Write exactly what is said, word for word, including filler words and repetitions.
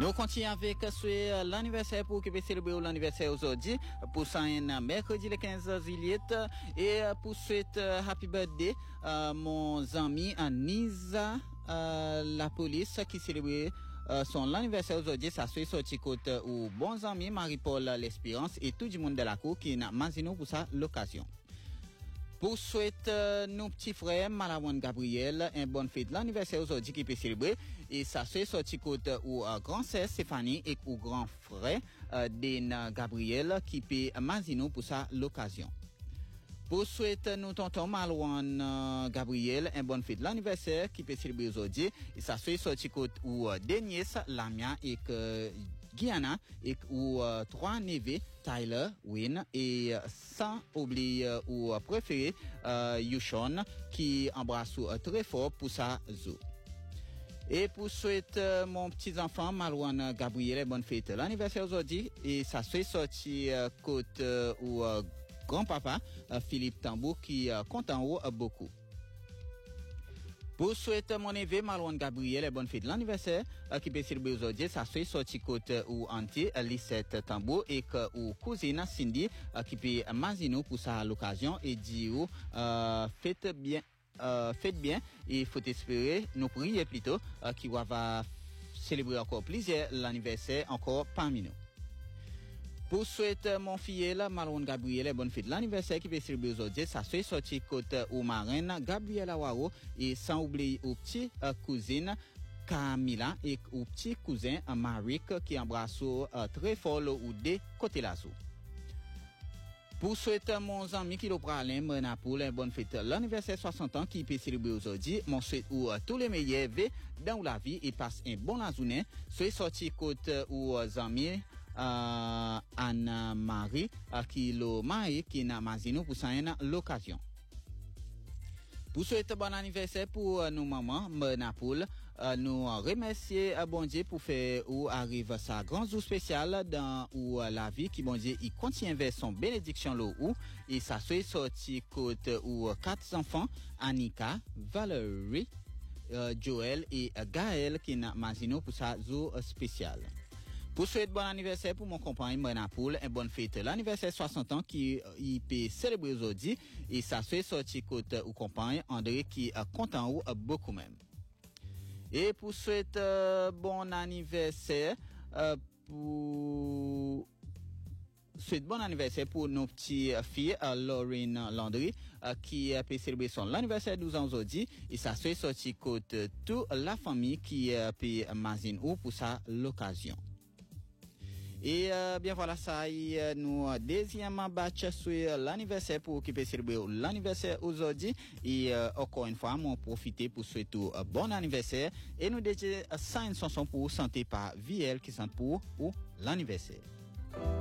Nous continuons avec l'anniversaire pour qui peut célébrer l'anniversaire aujourd'hui pour ça un mercredi le quinze juillet et pour souhaiter happy birthday euh, mon ami Anisa euh, la police qui célèbre euh, son anniversaire aujourd'hui. Ça soit sorti côté ou bons amis Marie-Paul l'Espérance et tout le monde de la cour qui n'a mazino pour ça l'occasion. Pour souhaiter euh, nos petits frères Malawan Gabriel un bon fête l'anniversaire aujourd'hui qui peut célébrer et ça se sorti côté ou euh, grand sœur Stéphanie et ou grand frère euh, Den Gabriel qui peut mazino pour ça l'occasion. Pour souhaiter nos tonton Malawan euh, Gabriel un bon fête l'anniversaire qui peut célébrer aujourd'hui et ça se sorti côté ou euh, Denies Lamia et que Guyana et ou euh, trois neveux Tyler, Win et euh, sans oublier euh, ou euh, préféré euh, Yushon qui embrasse euh, très fort pour sa zoo. Et pour souhaiter euh, mon petit enfant Malouane Gabriel bonne fête l'anniversaire aujourd'hui et ça se sorti euh, côté euh, ou euh, grand-papa euh, Philippe Tambour qui euh, content euh, beaucoup. Pour souhaiter mon neveu Malouane Gabriel bonne fête l'anniversaire euh, qui peut célébrer aujourd'hui, ça soit sorti côté ou anti Lisette Tambour et que ou cousine Cindy euh, qui peut mazino pour ça l'occasion et dit ou euh, faites bien euh, faites bien et il faut espérer nous prier plutôt euh, qui va célébrer encore plaisir l'anniversaire encore parmi nous. Pour souhaiter mon filleul Malouane Gabriel bonne fête l'anniversaire qui va célébrer aujourd'hui, ça soit sorti côté ou marraine Gabriel Awaro et sans oublier au petit euh, cousine Camila et au petit cousin euh, Marik qui embrasse euh, très fort ou des côtés là. Pour souhaiter mon ami qui l'opéralin Menapoul bonne fête l'anniversaire soixante ans qui peut célébrer aujourd'hui, mon souhait ou euh, tous les meilleurs vœux dans la vie et passe un bon la journée, soit sorti côté ou euh, amis Uh, Anna-Marie uh, qui le mari qui n'a mazino pour ça l'occasion. Pour souhaiter bon anniversaire pour uh, nos mamans Menapoul, uh, nous remercier uh, bon Dieu pour faire où arrive sa grand jour spécial dans où uh, la vie qui bon Dieu il contient vers son bénédiction là où et ça soit sorti côté où uh, quatre enfants Annika, Valérie, uh, Joël et uh, Gaël qui n'a mazino pour sa jour uh, spécial. Pour souhaiter bon anniversaire pour mon compagnon Menapoul, un bonne fête l'anniversaire soixante ans qui euh, il peut célébrer aujourd'hui et ça fait sorti côté ou compagnon André qui est euh, content ou euh, beaucoup même. Et pour souhaiter euh, bon anniversaire euh, pour souhaite bon anniversaire pour nos petites filles euh, Laurine Landry euh, qui euh, peut célébrer son anniversaire douze ans aujourd'hui et ça fait sorti côté toute la famille qui euh, peut mazine ou pour ça l'occasion. Et euh, bien voilà ça y est nous deuxième batch sur l'anniversaire pour qui peut célébrer l'anniversaire aujourd'hui et euh, encore une fois m'en profiter pour souhaiter un bon anniversaire et nous déjà cinq chansons pour santé par V L qui sont pour, pour l'anniversaire.